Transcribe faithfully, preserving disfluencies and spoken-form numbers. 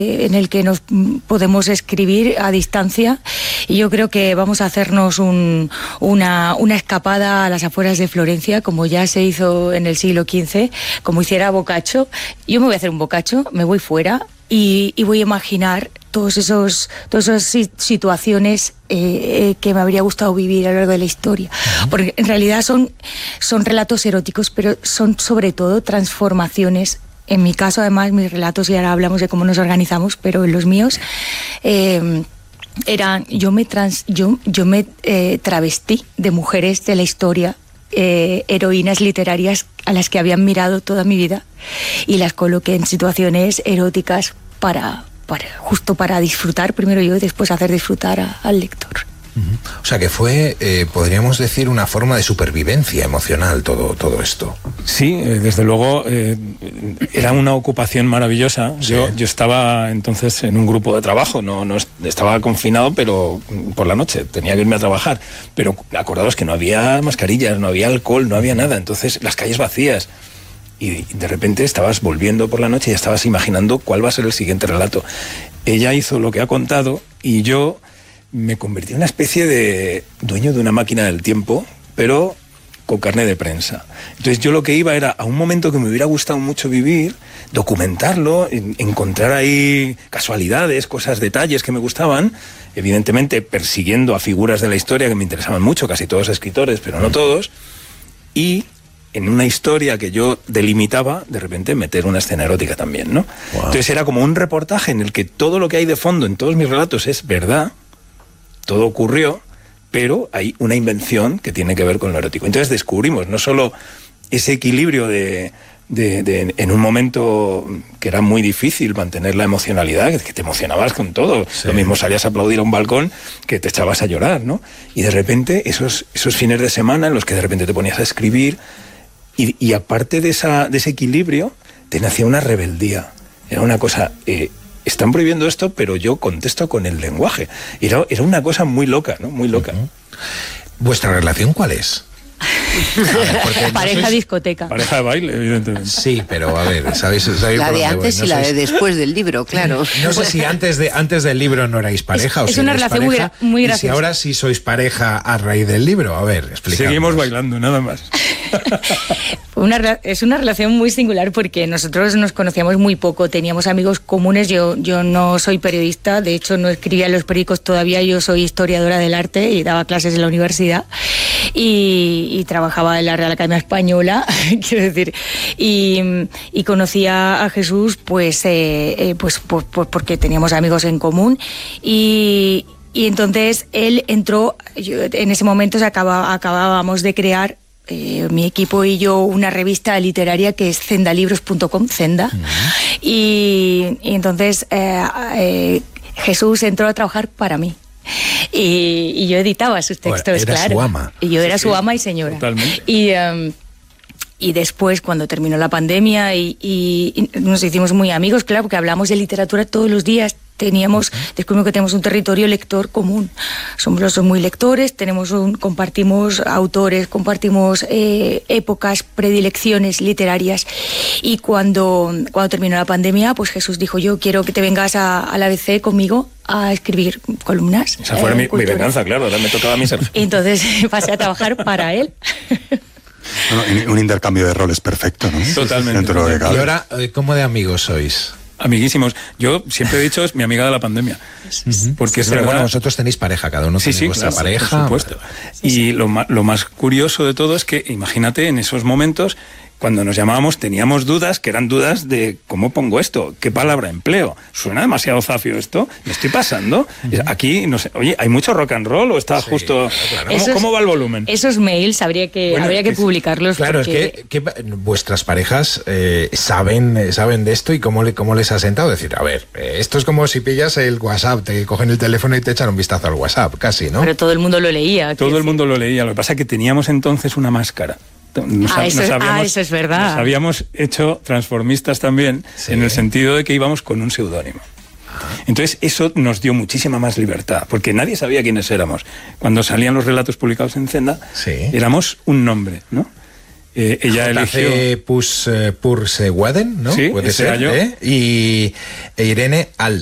en el que nos podemos escribir a distancia, y yo creo que vamos a hacernos un, una, una escapada a las afueras de Florencia, como ya se hizo en el siglo quince, como hiciera Boccaccio. Yo me voy a hacer un Boccaccio, me voy fuera y, y voy a imaginar todos esos, todas esas situaciones eh, que me habría gustado vivir a lo largo de la historia. Porque en realidad son, son relatos eróticos, pero son sobre todo transformaciones. En mi caso, además, mis relatos, y ahora hablamos de cómo nos organizamos, pero en los míos, eh, eran, yo me, trans, yo, yo me eh, travestí de mujeres de la historia, eh, heroínas literarias a las que habían mirado toda mi vida, y las coloqué en situaciones eróticas para, para justo para disfrutar primero yo y después hacer disfrutar a, al lector. O sea que fue, eh, podríamos decir, una forma de supervivencia emocional todo, todo esto. Sí, eh, desde luego eh, era una ocupación maravillosa. Sí. Yo, yo estaba entonces en un grupo de trabajo, no, no estaba confinado, pero por la noche tenía que irme a trabajar. Pero acordaos que no había mascarillas, no había alcohol, no había nada. Entonces las calles vacías. Y de repente estabas volviendo por la noche y estabas imaginando cuál va a ser el siguiente relato. Ella hizo lo que ha contado y yo me convertí en una especie de dueño de una máquina del tiempo, pero con carne de prensa. Entonces yo lo que iba era a un momento que me hubiera gustado mucho vivir, documentarlo, encontrar ahí casualidades, cosas, detalles que me gustaban, evidentemente persiguiendo a figuras de la historia que me interesaban mucho, casi todos escritores, pero no todos, y en una historia que yo delimitaba, de repente meter una escena erótica también, ¿no? Wow. Entonces era como un reportaje en el que todo lo que hay de fondo en todos mis relatos es verdad, todo ocurrió, pero hay una invención que tiene que ver con lo erótico. Entonces descubrimos no solo ese equilibrio de, de, de en un momento que era muy difícil mantener la emocionalidad, que te emocionabas con todo. Sí. Lo mismo salías a aplaudir a un balcón que te echabas a llorar, ¿no? Y de repente esos, esos fines de semana en los que de repente te ponías a escribir y, y aparte de, esa, de ese equilibrio te nacía una rebeldía. Era una cosa... Eh, están prohibiendo esto, pero yo contesto con el lenguaje. Era, era una cosa muy loca, ¿no? Muy loca. Uh-huh. ¿Vuestra relación cuál es? Ver, pareja sois... discoteca. Pareja de baile, evidentemente. Sí, pero a ver, ¿sabéis? ¿sabéis la de antes no y la sois... de después del libro, claro. No sé si antes, de, antes del libro no erais pareja es, o si es una relación pareja, muy, muy y graciosa. si ahora sí sois pareja a raíz del libro. A ver, explicadnos. Seguimos bailando, nada más. Una, es una relación muy singular porque nosotros nos conocíamos muy poco, teníamos amigos comunes. Yo, yo no soy periodista, de hecho no escribía en los periódicos todavía, yo soy historiadora del arte y daba clases en la universidad y, y trabajaba en la Real Academia Española, quiero decir, y, y conocía a Jesús pues, eh, eh, pues, pues, pues porque teníamos amigos en común y, y entonces él entró, yo, en ese momento se acaba, acabábamos de crear Eh, mi equipo y yo una revista literaria que es zendalibros punto com, Zenda, uh-huh. y, y entonces eh, eh, Jesús entró a trabajar para mí y, y yo editaba sus textos, era claro. Su ama. Y yo era sí, su ama y señora. Totalmente. Y, um, y después, cuando terminó la pandemia y, y, y nos hicimos muy amigos, claro, porque hablamos de literatura todos los días. Teníamos, descubrimos que tenemos un territorio lector común. Somos los dos muy lectores, tenemos un, compartimos autores, compartimos eh, épocas, predilecciones literarias. Y cuando, cuando terminó la pandemia, pues Jesús dijo: yo quiero que te vengas a, a la A B C conmigo a escribir columnas. Esa fue eh, mi, mi venganza, claro, ahora me tocaba a mí ser. Y entonces pasé a trabajar para él. Bueno, un intercambio de roles perfecto, ¿no? Totalmente. Y ahora, ¿cómo de amigos sois? Amiguísimos. Yo siempre he dicho, es mi amiga de la pandemia. Uh-huh. Porque es Pero verdad... bueno, vosotros tenéis pareja, cada uno sí, tiene sí, vuestra claro, pareja. Por supuesto. Sí, sí. Y lo más, lo más curioso de todo es que, imagínate, en esos momentos, cuando nos llamábamos, teníamos dudas, que eran dudas de cómo pongo esto, qué palabra empleo. ¿Suena demasiado zafio esto? ¿Me estoy pasando? Uh-huh. Aquí, no sé, oye, ¿hay mucho rock and roll o está sí, justo...? Claro. ¿Cómo, esos, ¿Cómo va el volumen? Esos mails habría que, bueno, habría que, que publicarlos. Claro, porque... es que, que vuestras parejas eh, saben, saben de esto y cómo, le, cómo les ha sentado. Decir, a ver, eh, esto es como si pillas el WhatsApp, te cogen el teléfono y te echan un vistazo al WhatsApp, casi, ¿no? Pero todo el mundo lo leía. Todo el decir. mundo lo leía. Lo que pasa es que teníamos entonces una máscara. Nos, ah, eso, nos habíamos, ah, eso es verdad. Nos habíamos hecho transformistas también, sí. En el sentido de que íbamos con un seudónimo. Entonces eso nos dio muchísima más libertad, porque nadie sabía quiénes éramos. Cuando salían los relatos publicados en Zenda, sí. Éramos un nombre, ¿no? Eh, ella eligió Pus eh, Purse Waden, ¿no? Sí, puede ser ¿eh? Y e Irene Al.